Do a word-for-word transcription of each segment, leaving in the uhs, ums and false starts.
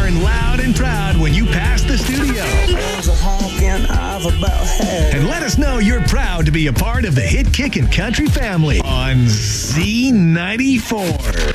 horn loud and proud when you pass the studio. And let us know you're proud to be a part of the Hit Kickin' Country family on Z ninety-four.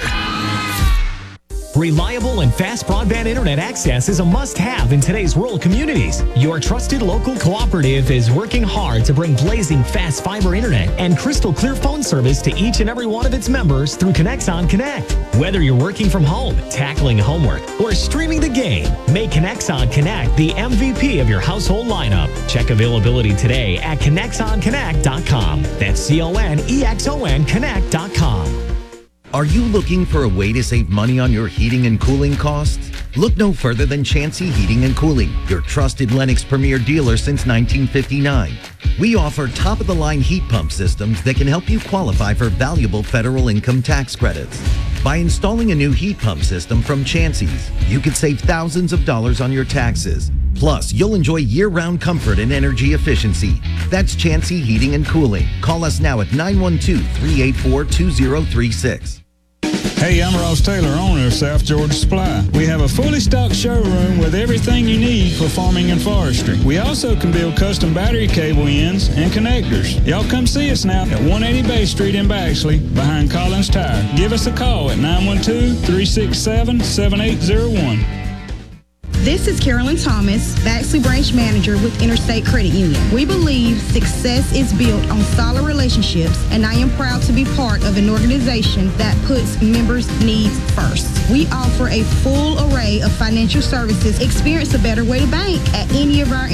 Reliable and fast broadband internet access is a must-have in today's rural communities. Your trusted local cooperative is working hard to bring blazing fast fiber internet and crystal clear phone service to each and every one of its members through Connexon Connect. Whether you're working from home, tackling homework, or streaming the game, make Connexon Connect the M V P of your household lineup. Check availability today at Connexon Connect dot com. That's C O N E X O N Connect dot com. Are you looking for a way to save money on your heating and cooling costs? Look no further than Chansey Heating and Cooling, your trusted Lennox Premier dealer since nineteen fifty-nine. We offer top-of-the-line heat pump systems that can help you qualify for valuable federal income tax credits. By installing a new heat pump system from Chansey's, you could save thousands of dollars on your taxes. Plus, you'll enjoy year-round comfort and energy efficiency. That's Chansey Heating and Cooling. Call us now at nine one two, three eight four, two zero three six. Hey, I'm Ross Taylor, owner of South Georgia Supply. We have a fully stocked showroom with everything you need for farming and forestry. We also can build custom battery cable ends and connectors. Y'all come see us now at one eighty Bay Street in Baxley, behind Collins Tire. Give us a call at nine one two, three six seven, seven eight zero one. This is Carolyn Thomas, Baxley Branch Manager with Interstate Credit Union. We believe success is built on solid relationships, and I am proud to be part of an organization that puts members' needs first. We offer a full array of financial services. Experience a better way to bank at any of our